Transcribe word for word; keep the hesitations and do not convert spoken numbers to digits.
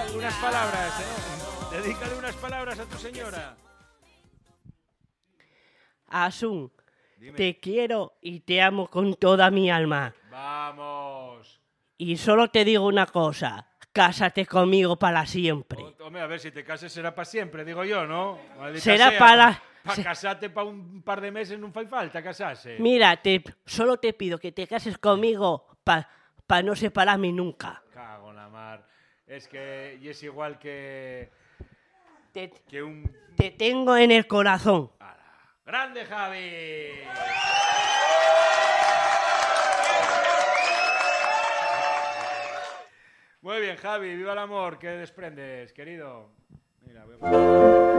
unas palabras, ¿eh? Dedícale unas palabras a tu señora. Asun, Dime. te quiero y te amo con toda mi alma. Vamos. Y solo te digo una cosa, cásate conmigo para siempre. O- Hombre, a ver, si te cases será para siempre, digo yo, ¿no? Maldita Será sea, para- Para se- casarte para un par de meses no fai falta casarse. Mira, te, solo te pido que te cases conmigo para pa no separarme nunca. Cago en la mar. Es que y es igual que, Te, que un... te tengo en el corazón. ¡Hala! ¡Grande, Javi! Muy bien, Javi, viva el amor que desprendes, querido. Mira, voy a...